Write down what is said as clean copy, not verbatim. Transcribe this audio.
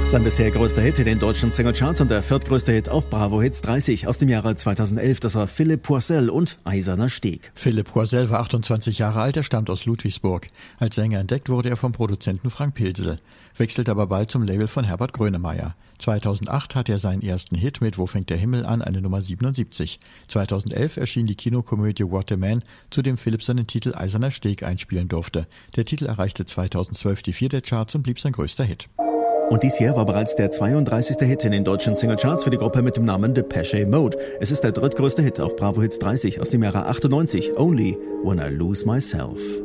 Sein bisher größter Hit in den deutschen Singlecharts und der viertgrößte Hit auf Bravo Hits 30 aus dem Jahre 2011. Das war Philipp Poisel und Eiserner Steg. Philipp Poisel war 28 Jahre alt, er stammt aus Ludwigsburg. Als Sänger entdeckt wurde er vom Produzenten Frank Pilsel, wechselt aber bald zum Label von Herbert Grönemeyer. 2008 hatte er seinen ersten Hit mit Wo fängt der Himmel an, eine Nummer 77. 2011 erschien die Kinokomödie What a Man, zu dem Philipp seinen Titel Eiserner Steg einspielen durfte. Der Titel erreichte 2012 die 4 der Charts und blieb sein größter Hit. Und dies hier war bereits der 32. Hit in den deutschen Singlecharts für die Gruppe mit dem Namen Depeche Mode. Es ist der drittgrößte Hit auf Bravo Hits 30 aus dem Jahre 98, Only When I Lose Myself.